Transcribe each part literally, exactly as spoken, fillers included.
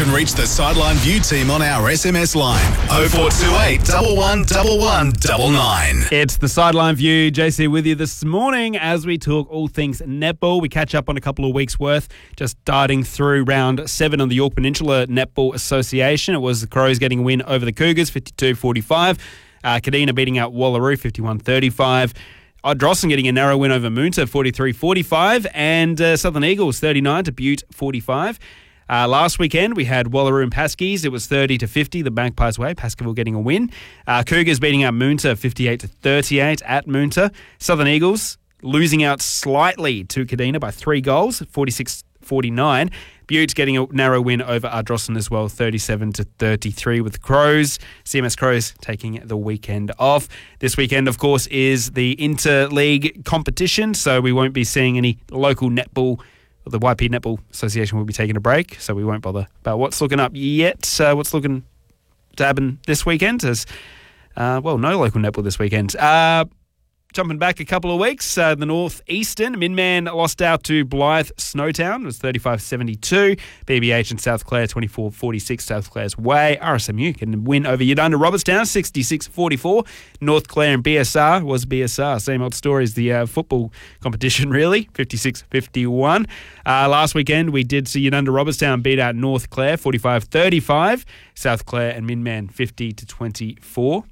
can reach the Sideline View team on our S M S line oh four two eight, one one one one nine nine. It's the Sideline View. J C with you this morning as we talk all things netball. We catch up on a couple of weeks' worth, just darting through round seven on the Yorke Peninsula Netball Association. It was the Crows getting a win over the Cougars, fifty-two forty-five. Uh, Kadina beating out Wallaroo, fifty-one thirty-five. Drossen getting a narrow win over Moonta, forty-three forty-five. And uh, Southern Eagles, thirty-nine to Butte, forty-five. Uh, last weekend, we had Wallaroo and Paskies. It was thirty to fifty, the Magpies way. Pascoe getting a win. Uh, Cougars beating out Moonta, fifty-eight to thirty-eight at Moonta. Southern Eagles losing out slightly to Kadina by three goals, forty-six forty-nine. Butte getting a narrow win over Ardrossan as well, thirty-seven to thirty-three with the Crows. C M S Crows taking the weekend off. This weekend, of course, is the inter-league competition, so we won't be seeing any local netball. The Y P Netball Association will be taking a break, so we won't bother about what's looking up yet. Uh, what's looking to happen this weekend is, uh, well, no local netball this weekend. Uh, jumping back a couple of weeks, uh, the North Eastern, Minman lost out to Blythe Snowtown. It was thirty-five seventy-two. B B H and South Clare, twenty-four forty-six, South Clare's way. R S M U can win over Yadunda Robertstown, sixty-six forty-four. North Clare and B S R was B S R. Same old story as the uh, football competition, really, fifty-six fifty-one. Uh, last weekend, we did see Yadunda Robertstown beat out North Clare, forty-five thirty-five. South Clare and Minman, fifty to twenty-four.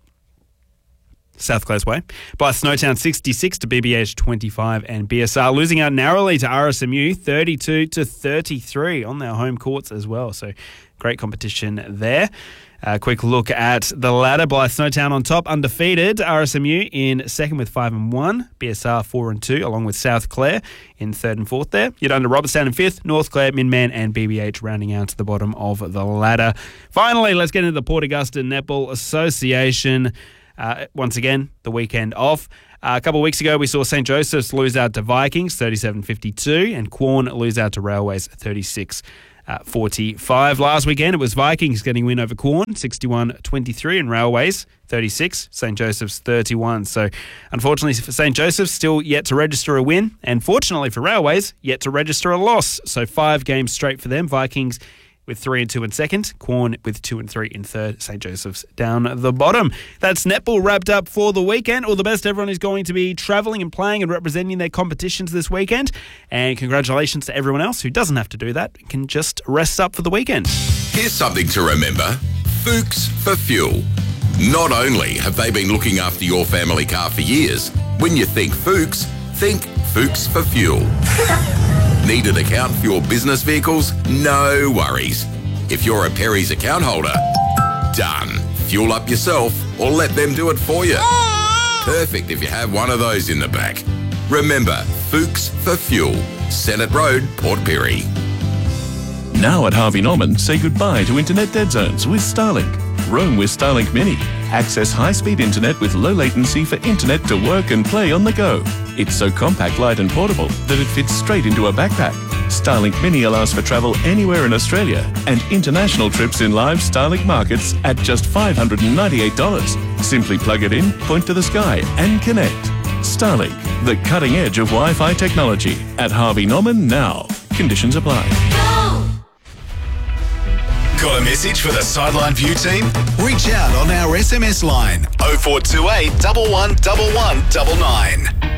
South Clare's way. By Snowtown, sixty-six to B B H, twenty-five, and B S R losing out narrowly to R S M U, thirty-two to thirty-three on their home courts as well. So great competition there. A uh, quick look at the ladder. Blythe Snowtown on top, undefeated. R S M U in second with five and one. B S R four and two, along with South Clare in third and fourth there. Yadunda Robertstown in fifth. North Clare, Minman, and B B H rounding out to the bottom of the ladder. Finally, let's get into the Port Augusta Netball Association. Uh, once again, the weekend off. Uh, a couple of weeks ago, we saw Saint Joseph's lose out to Vikings, thirty-seven fifty-two, and Quorn lose out to Railways, thirty-six forty-five. Last weekend, it was Vikings getting a win over Quorn, sixty-one twenty-three, and Railways, thirty-six, Saint Joseph's, thirty-one. So, unfortunately for Saint Joseph's, still yet to register a win, and fortunately for Railways, yet to register a loss. So, five games straight for them. Vikings with three and two in second, Quorn with two and three in third, Saint Joseph's down the bottom. That's netball wrapped up for the weekend. All the best to everyone who's going to be travelling and playing and representing their competitions this weekend. And congratulations to everyone else who doesn't have to do that, can just rest up for the weekend. Here's something to remember. Fuchs for fuel. Not only have they been looking after your family car for years, when you think Fuchs, think Fuchs for fuel. Need an account for your business vehicles? No worries. If you're a Perry's account holder, done. Fuel up yourself or let them do it for you. Perfect if you have one of those in the back. Remember, Fuchs for fuel. Senate Road, Port Pirie. Now at Harvey Norman, say goodbye to internet dead zones with Starlink. Roam with Starlink Mini. Access high-speed internet with low latency for internet to work and play on the go. It's so compact, light and portable that it fits straight into a backpack. Starlink Mini allows for travel anywhere in Australia and international trips in live Starlink markets at just five hundred ninety-eight dollars. Simply plug it in, point to the sky and connect. Starlink, the cutting edge of Wi-Fi technology. At Harvey Norman now. Conditions apply. Got a message for the Sideline View team? Reach out on our S M S line oh four two eight, one one one one nine nine.